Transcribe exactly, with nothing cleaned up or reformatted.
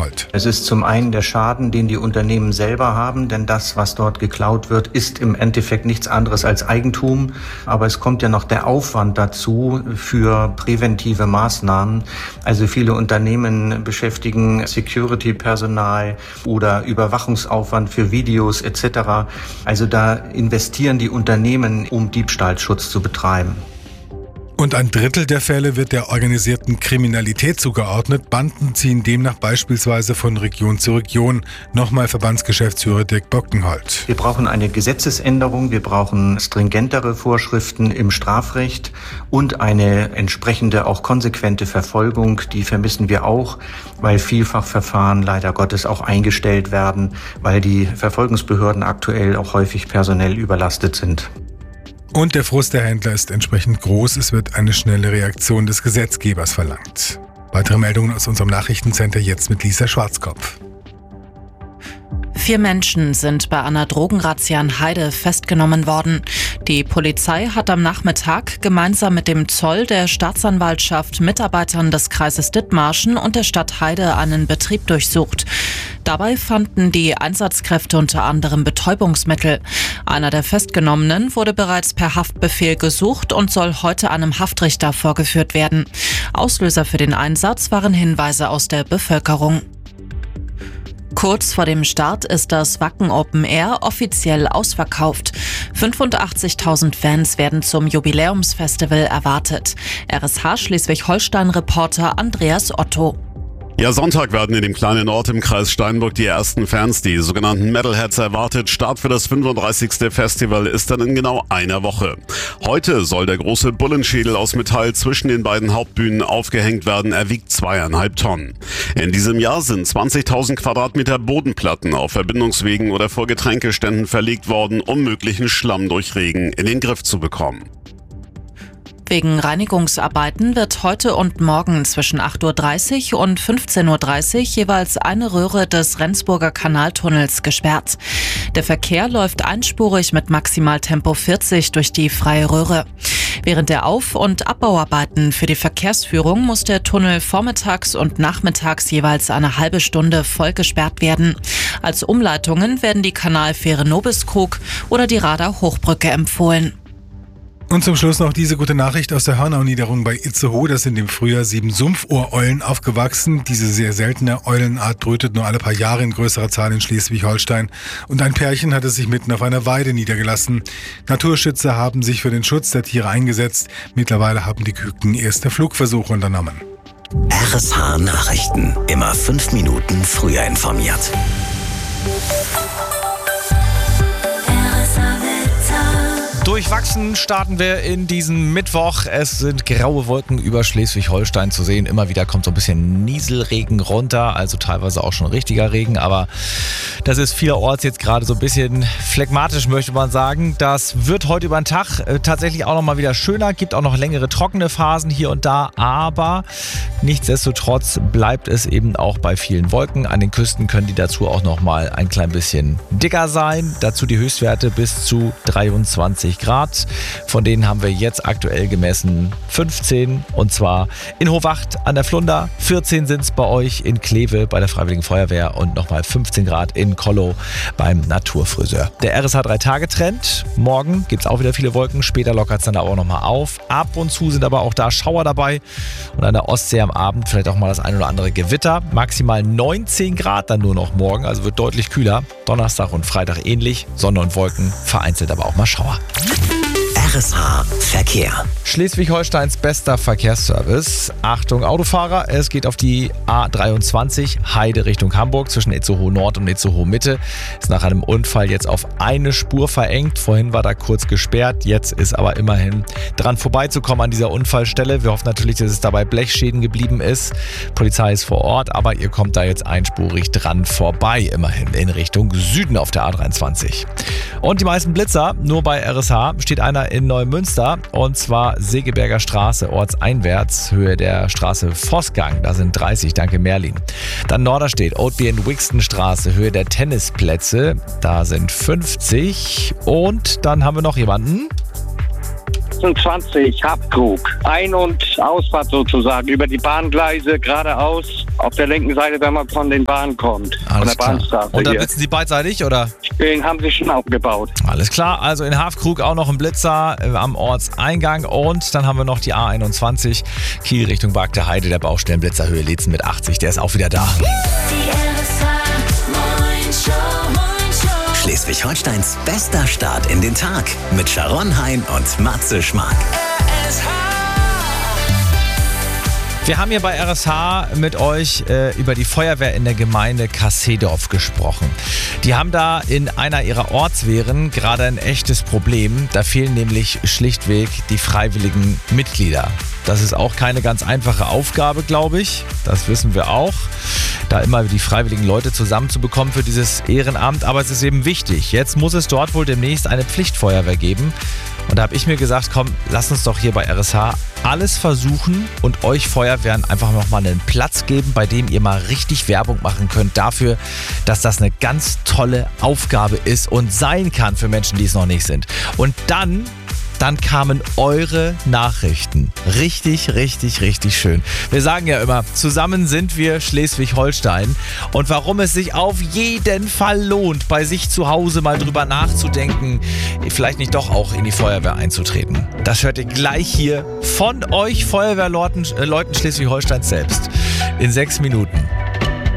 Bockenhold. Es ist zum einen der Schaden, den die Unternehmen selber haben, denn das, was dort geklaut wird, ist im Endeffekt nichts anderes als Eigentum. Aber es kommt ja noch der Aufwand dazu für präventive Maßnahmen. Also viele Unternehmen beschäftigen Security-Personal oder Überwachungsaufwand für Videos et cetera. Also da investieren die Unternehmen, um Diebstahlschutz zu betreiben. Und ein Drittel der Fälle wird der organisierten Kriminalität zugeordnet. Banden ziehen demnach beispielsweise von Region zu Region. Nochmal Verbandsgeschäftsführer Dirk Bockenhold. Wir brauchen eine Gesetzesänderung, wir brauchen stringentere Vorschriften im Strafrecht und eine entsprechende, auch konsequente Verfolgung. Die vermissen wir auch, weil vielfach Verfahren leider Gottes auch eingestellt werden, weil die Verfolgungsbehörden aktuell auch häufig personell überlastet sind. Und der Frust der Händler ist entsprechend groß. Es wird eine schnelle Reaktion des Gesetzgebers verlangt. Weitere Meldungen aus unserem Nachrichtencenter jetzt mit Lisa Schwarzkopf. Vier Menschen sind bei einer Drogenrazzia in Heide festgenommen worden. Die Polizei hat am Nachmittag gemeinsam mit dem Zoll, der Staatsanwaltschaft, Mitarbeitern des Kreises Dithmarschen und der Stadt Heide einen Betrieb durchsucht. Dabei fanden die Einsatzkräfte unter anderem Betäubungsmittel. Einer der Festgenommenen wurde bereits per Haftbefehl gesucht und soll heute einem Haftrichter vorgeführt werden. Auslöser für den Einsatz waren Hinweise aus der Bevölkerung. Kurz vor dem Start ist das Wacken Open Air offiziell ausverkauft. fünfundachtzigtausend Fans werden zum Jubiläumsfestival erwartet. R S H Schleswig-Holstein-Reporter Andreas Otto. Ja, Sonntag werden in dem kleinen Ort im Kreis Steinburg die ersten Fans, die sogenannten Metalheads, erwartet. Start für das fünfunddreißigste Festival ist dann in genau einer Woche. Heute soll der große Bullenschädel aus Metall zwischen den beiden Hauptbühnen aufgehängt werden. Er wiegt zweieinhalb Tonnen. In diesem Jahr sind zwanzigtausend Quadratmeter Bodenplatten auf Verbindungswegen oder vor Getränkeständen verlegt worden, um möglichen Schlamm durch Regen in den Griff zu bekommen. Wegen Reinigungsarbeiten wird heute und morgen zwischen acht Uhr dreißig und fünfzehn Uhr dreißig jeweils eine Röhre des Rendsburger Kanaltunnels gesperrt. Der Verkehr läuft einspurig mit Maximaltempo vierzig durch die freie Röhre. Während der Auf- und Abbauarbeiten für die Verkehrsführung muss der Tunnel vormittags und nachmittags jeweils eine halbe Stunde voll gesperrt werden. Als Umleitungen werden die Kanalfähre Nobiskrug oder die Rader Hochbrücke empfohlen. Und zum Schluss noch diese gute Nachricht aus der Hörnau-Niederung bei Itzehoe. Da sind im Frühjahr sieben Sumpfohreulen aufgewachsen. Diese sehr seltene Eulenart brütet nur alle paar Jahre in größerer Zahl in Schleswig-Holstein. Und ein Pärchen hatte sich mitten auf einer Weide niedergelassen. Naturschützer haben sich für den Schutz der Tiere eingesetzt. Mittlerweile haben die Küken erste Flugversuche unternommen. R S H Nachrichten. Immer fünf Minuten früher informiert. Durchwachsen starten wir in diesen Mittwoch. Es sind graue Wolken über Schleswig-Holstein zu sehen. Immer wieder kommt so ein bisschen Nieselregen runter, also teilweise auch schon richtiger Regen. Aber das ist vielerorts jetzt gerade so ein bisschen phlegmatisch, möchte man sagen. Das wird heute über den Tag äh, tatsächlich auch noch mal wieder schöner. Gibt auch noch längere trockene Phasen hier und da. Aber nichtsdestotrotz bleibt es eben auch bei vielen Wolken. An den Küsten können die dazu auch noch mal ein klein bisschen dicker sein. Dazu die Höchstwerte bis zu dreiundzwanzig Grad. Von denen haben wir jetzt aktuell gemessen fünfzehn, und zwar in Hovacht an der Flunder. vierzehn sind es bei euch in Kleve bei der Freiwilligen Feuerwehr und nochmal fünfzehn Grad in Kollow beim Naturfriseur. Der R S H drei Tage Trend. Morgen gibt es auch wieder viele Wolken. Später lockert es dann aber auch nochmal auf. Ab und zu sind aber auch da Schauer dabei. Und an der Ostsee am Abend vielleicht auch mal das ein oder andere Gewitter. Maximal neunzehn Grad dann nur noch morgen. Also wird deutlich kühler. Donnerstag und Freitag ähnlich. Sonne und Wolken. Vereinzelt aber auch mal Schauer. R S H Verkehr. Schleswig-Holsteins bester Verkehrsservice. Achtung Autofahrer, es geht auf die A dreiundzwanzig Heide Richtung Hamburg zwischen Itzehoe Nord und Itzehoe Mitte. Ist nach einem Unfall jetzt auf eine Spur verengt. Vorhin war da kurz gesperrt, jetzt ist aber immerhin dran vorbeizukommen an dieser Unfallstelle. Wir hoffen natürlich, dass es dabei Blechschäden geblieben ist. Polizei ist vor Ort, aber ihr kommt da jetzt einspurig dran vorbei, immerhin in Richtung Süden auf der A dreiundzwanzig. Und die meisten Blitzer, nur bei R S H steht einer in Neumünster, und zwar Segeberger Straße, ortseinwärts, Höhe der Straße Vossgang, da sind dreißig, danke Merlin. Dann Norderstedt, Oatby and Wixton Straße, Höhe der Tennisplätze, da sind fünfzig. Und dann haben wir noch jemanden. achtundzwanzig, Hafkrug. Ein- und Ausfahrt sozusagen, über die Bahngleise geradeaus, auf der linken Seite, wenn man von den Bahnen kommt. Alles von der klar. Bahnstraße Und da hier. blitzen Sie beidseitig, oder? Den haben sie schon aufgebaut. Alles klar, also in Hafkrug auch noch ein Blitzer äh, am Ortseingang und dann haben wir noch die A einundzwanzig, Kiel Richtung Bargter Heide, der Baustellenblitzer Höhe Letzen mit achtzig, der ist auch wieder da. Schleswig-Holsteins bester Start in den Tag mit Sharon Hein und Matze Schmark. Wir haben hier bei R S H mit euch äh, über die Feuerwehr in der Gemeinde Kassedorf gesprochen. Die haben da in einer ihrer Ortswehren gerade ein echtes Problem. Da fehlen nämlich schlichtweg die freiwilligen Mitglieder. Das ist auch keine ganz einfache Aufgabe, glaube ich. Das wissen wir auch. Da immer die freiwilligen Leute zusammenzubekommen für dieses Ehrenamt. Aber es ist eben wichtig. Jetzt muss es dort wohl demnächst eine Pflichtfeuerwehr geben. Und da habe ich mir gesagt, komm, lass uns doch hier bei R S H alles versuchen und euch Feuerwehren einfach nochmal einen Platz geben, bei dem ihr mal richtig Werbung machen könnt dafür, dass das eine ganz tolle Aufgabe ist und sein kann für Menschen, die es noch nicht sind. Und dann... Dann kamen eure Nachrichten. Richtig, richtig, richtig schön. Wir sagen ja immer, zusammen sind wir Schleswig-Holstein. Und warum es sich auf jeden Fall lohnt, bei sich zu Hause mal drüber nachzudenken, vielleicht nicht doch auch in die Feuerwehr einzutreten. Das hört ihr gleich hier von euch Feuerwehrleuten äh, Leuten Schleswig-Holsteins selbst. In sechs Minuten.